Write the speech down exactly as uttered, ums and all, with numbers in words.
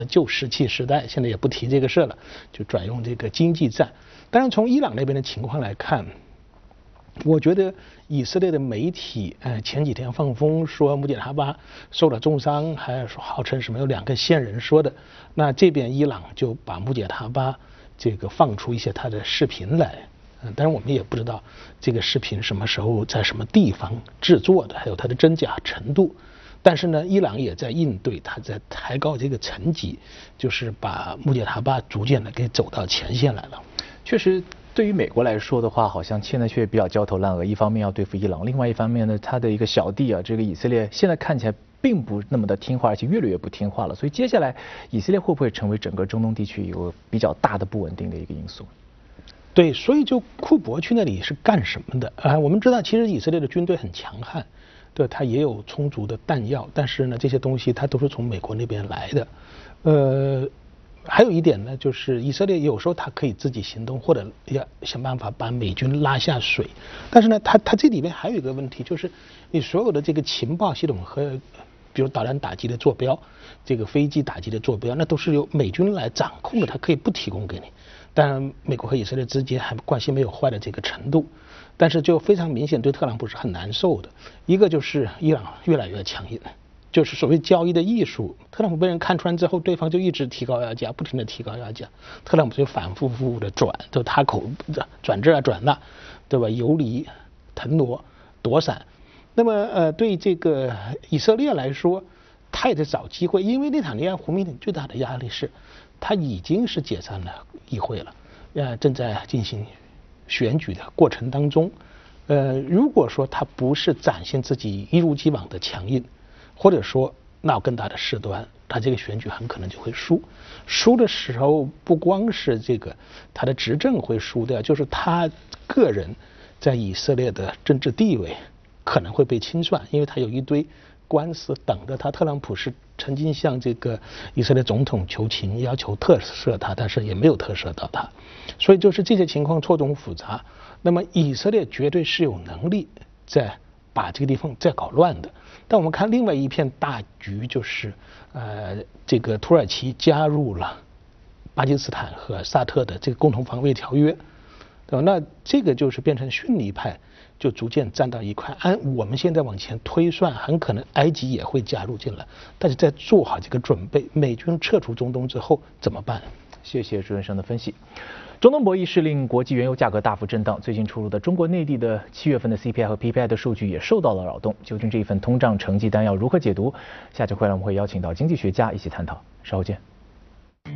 旧石器时代，现在也不提这个事了，就转用这个经济战。当然，从伊朗那边的情况来看，我觉得以色列的媒体，呃，前几天放风说穆杰塔巴受了重伤，还说号称什么有两个线人说的。那这边伊朗就把穆杰塔巴这个放出一些他的视频来，嗯、呃，当然我们也不知道这个视频什么时候在什么地方制作的，还有它的真假程度。但是呢，伊朗也在应对，他在抬高这个层级，就是把穆杰塔巴逐渐的给走到前线来了。 确实，对于美国来说的话，好像现在却比较焦头烂额。一方面要对付伊朗，另外一方面呢，他的一个小弟啊，这个以色列现在看起来并不那么的听话，而且越来越不听话了。所以接下来，以色列会不会成为整个中东地区有比较大的不稳定的一个因素？ 对，所以就库珀去那里是干什么的啊、呃？我们知道，其实以色列的军队很强悍。对，它也有充足的弹药，但是呢，这些东西它都是从美国那边来的。呃，还有一点呢，就是以色列有时候它可以自己行动，或者要想办法把美军拉下水。但是呢，它它这里面还有一个问题，就是你所有的这个情报系统和比如导弹打击的坐标，这个飞机打击的坐标，那都是由美军来掌控的，它可以不提供给你。但美国和以色列之间还关系没有坏到这个程度。但是就非常明显，对特朗普是很难受的。一个就是伊朗越来越强硬，就是所谓交易的艺术。特朗普被人看穿之后，对方就一直提高要价，不停的提高要价，特朗普就反复复的转，就他口转这啊转那，对吧？游离、腾挪、躲闪。那么呃，对这个以色列来说，他也在找机会，因为内塔尼亚胡面临最大的压力是，他已经是解散了议会了，呃，正在进行选举的过程当中，呃，如果说他不是展现自己一如既往的强硬，或者说闹更大的事端，他这个选举很可能就会输。输的时候不光是这个他的执政会输掉，就是他个人在以色列的政治地位可能会被清算，因为他有一堆官司等着他。特朗普是曾经向这个以色列总统求情，要求特赦他，但是也没有特赦到他。所以就是这些情况错综复杂。那么以色列绝对是有能力在把这个地方再搞乱的。但我们看另外一片大局，就是呃，这个土耳其加入了巴基斯坦和沙特的这个共同防卫条约，对吧？那这个就是变成逊尼派就逐渐站到一块。按我们现在往前推算，很可能埃及也会加入进来，但是在做好这个准备，美军撤出中东之后怎么办？ 谢谢朱先生的分析。中东博弈是令国际原油价格大幅震荡，最近出炉的中国内地的七月份的 C P I 和 P P I 的数据也受到了扰动。究竟这一份通胀成绩单要如何解读？下期回来我们会邀请到经济学家一起探讨。稍后见。